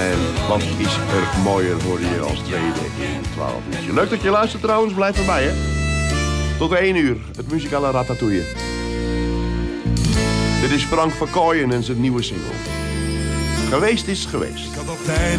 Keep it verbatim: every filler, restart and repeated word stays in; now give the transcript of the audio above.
En wat is er mooier voor je als tweede in twaalf uur. Leuk dat je luistert trouwens, blijf erbij hè. Tot één uur, het muzikale Ratatouille. Dit is Frank van Kooijen en zijn nieuwe single. Geweest is geweest.